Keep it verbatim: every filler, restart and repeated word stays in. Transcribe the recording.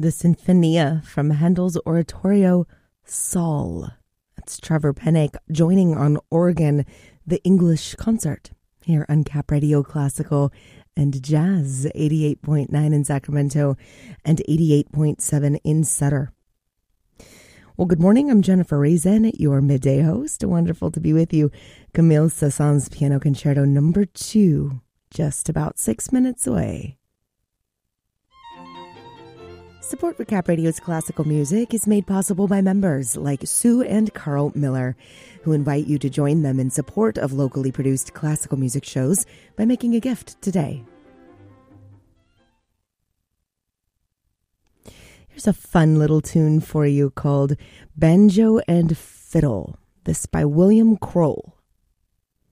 the Sinfonia from Handel's oratorio Saul. That's Trevor Pennick joining on organ, the English concert here on Cap Radio Classical and Jazz, eighty-eight point nine in Sacramento and eighty-eight point seven in Sutter. Well, good morning. I'm Jennifer Raisin, your midday host. Wonderful to be with you. Camille Saint-Saëns Piano Concerto number two, just about six minutes away. Support for Cap Radio's classical music is made possible by members like Sue and Carl Miller, who invite you to join them in support of locally produced classical music shows by making a gift today. Here's a fun little tune for you called Banjo and Fiddle. This by William Kroll.